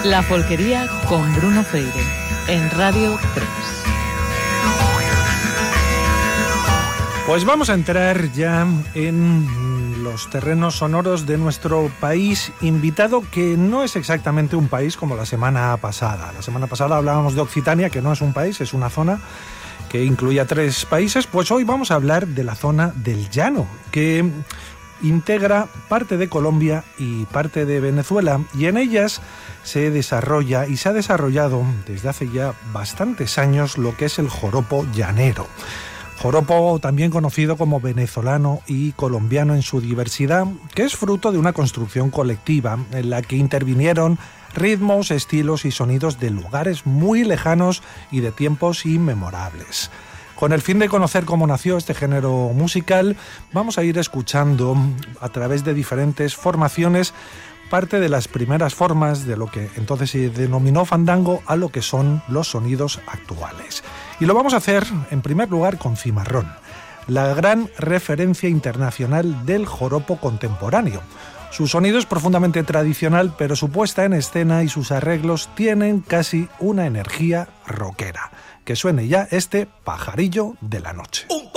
La Folquería con Bruno Freire, en Radio 3. Pues vamos a entrar ya en los terrenos sonoros de nuestro país invitado, que no es exactamente un país como la semana pasada. La semana pasada hablábamos de Occitania, que no es un país, es una zona que incluía 3 países. Pues hoy vamos a hablar de la zona del Llano, que integra parte de Colombia y parte de Venezuela, y en ellas se desarrolla y se ha desarrollado desde hace ya bastantes años lo que es el joropo llanero. Joropo también conocido como venezolano y colombiano en su diversidad, que es fruto de una construcción colectiva en la que intervinieron ritmos, estilos y sonidos de lugares muy lejanos y de tiempos inmemorables. Con el fin de conocer cómo nació este género musical, vamos a ir escuchando a través de diferentes formaciones parte de las primeras formas de lo que entonces se denominó fandango a lo que son los sonidos actuales. Y lo vamos a hacer en primer lugar con Cimarrón, la gran referencia internacional del joropo contemporáneo. Su sonido es profundamente tradicional, pero su puesta en escena y sus arreglos tienen casi una energía rockera. Que suene ya este Pajarillo de la Noche.